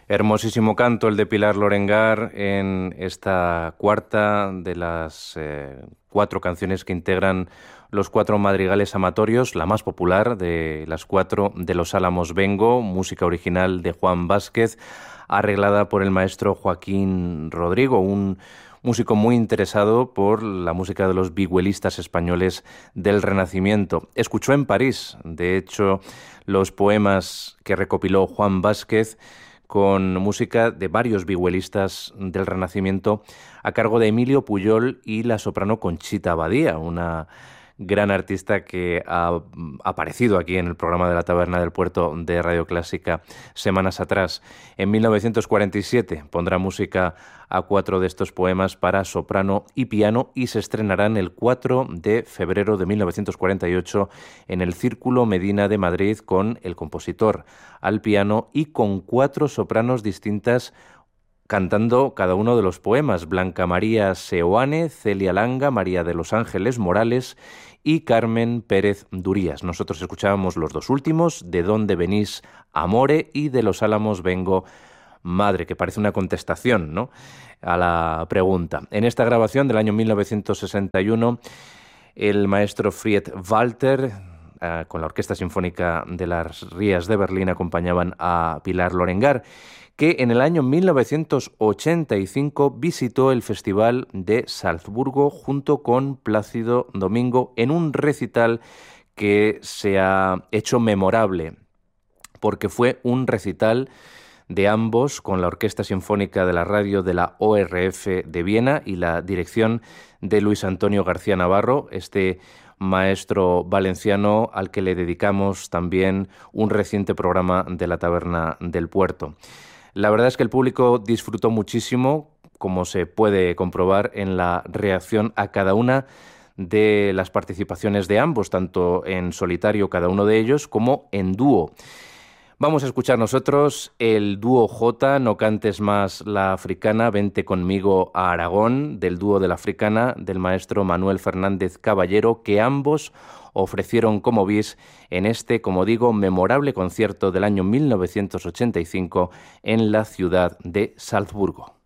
Hermosísimo canto el de Pilar Lorengar en esta cuarta de las cuatro canciones que integran los cuatro madrigales amatorios, la más popular de las cuatro, de Los Álamos Vengo, música original de Juan Vázquez, arreglada por el maestro Joaquín Rodrigo, un músico muy interesado por la música de los vihuelistas españoles del Renacimiento. Escuchó en París, de hecho, los poemas que recopiló Juan Vázquez con música de varios vihuelistas del Renacimiento a cargo de Emilio Puyol y la soprano Conchita Abadía, una gran artista que ha aparecido aquí en el programa de la Taberna del Puerto de Radio Clásica semanas atrás. En 1947 pondrá música a cuatro de estos poemas para soprano y piano y se estrenarán el 4 de febrero de 1948 en el Círculo Medina de Madrid con el compositor al piano y con cuatro sopranos distintas cantando cada uno de los poemas: Blanca María Seoane, Celia Langa, María de los Ángeles Morales y Carmen Pérez Durías. Nosotros escuchábamos los dos últimos, De dónde venís, Amore, y De los Álamos Vengo, Madre, que parece una contestación, ¿no?, a la pregunta. En esta grabación del año 1961, el maestro Fried Walter, con la Orquesta Sinfónica de las Rías de Berlín, acompañaban a Pilar Lorengar, que en el año 1985 visitó el Festival de Salzburgo junto con Plácido Domingo en un recital que se ha hecho memorable, porque fue un recital de ambos con la Orquesta Sinfónica de la Radio de la ORF de Viena y la dirección de Luis Antonio García Navarro, este maestro valenciano al que le dedicamos también un reciente programa de la Taberna del Puerto. La verdad es que el público disfrutó muchísimo, como se puede comprobar en la reacción a cada una de las participaciones de ambos, tanto en solitario cada uno de ellos como en dúo. Vamos a escuchar nosotros el dúo J, No cantes más la africana, vente conmigo a Aragón, del dúo de la africana del maestro Manuel Fernández Caballero, que ambos ofrecieron como bis en este, como digo, memorable concierto del año 1985 en la ciudad de Salzburgo.